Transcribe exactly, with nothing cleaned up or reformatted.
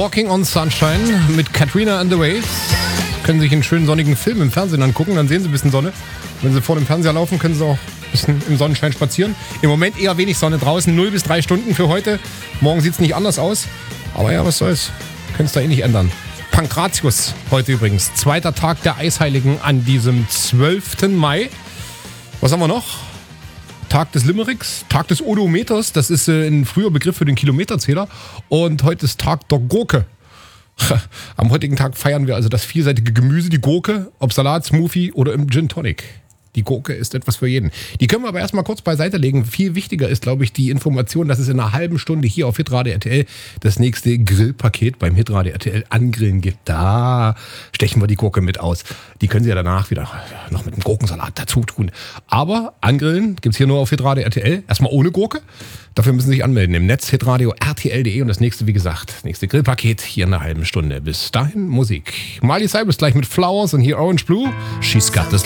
Walking on Sunshine mit Katrina and the Waves. Können sich einen schönen sonnigen Film im Fernsehen angucken, dann sehen Sie ein bisschen Sonne. Wenn Sie vor dem Fernseher laufen, können Sie auch ein bisschen im Sonnenschein spazieren. Im Moment eher wenig Sonne draußen, null bis drei Stunden für heute. Morgen sieht es nicht anders aus. Aber ja, was soll's. Können es da eh nicht ändern. Pankratius heute übrigens. Zweiter Tag der Eisheiligen an diesem zwölften Mai. Was haben wir noch? Tag des Limericks, Tag des Odometers, das ist äh, ein früher Begriff für den Kilometerzähler. Und heute ist Tag der Gurke. Am heutigen Tag feiern wir also das vielseitige Gemüse, die Gurke, ob Salat, Smoothie oder im Gin Tonic. Die Gurke ist etwas für jeden. Die können wir aber erstmal kurz beiseite legen. Viel wichtiger ist, glaube ich, die Information, dass es in einer halben Stunde hier auf Hitradio R T L das nächste Grillpaket beim Hitradio R T L Angrillen gibt. Da stechen wir die Gurke mit aus. Die können Sie ja danach wieder noch mit einem Gurkensalat dazu tun. Aber Angrillen gibt es hier nur auf Hitradio R T L. Erstmal ohne Gurke. Dafür müssen Sie sich anmelden im Netz hitradio R T L punkt de und das nächste, wie gesagt, das nächste Grillpaket hier in einer halben Stunde. Bis dahin Musik. Miley Cyrus gleich mit Flowers und hier Orange Blue. She's got this